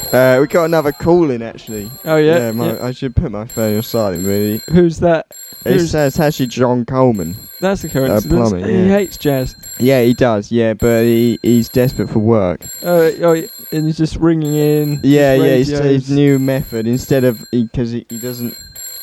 We got another call in actually. Oh yeah. Yeah. I should put my phone on silent. Really. Who's that? It's actually John Coleman. That's a coincidence. Plumber, He yeah. hates jazz. Yeah, he does. Yeah, but he's desperate for work. And he's just ringing in. Yeah, his new method instead of because he doesn't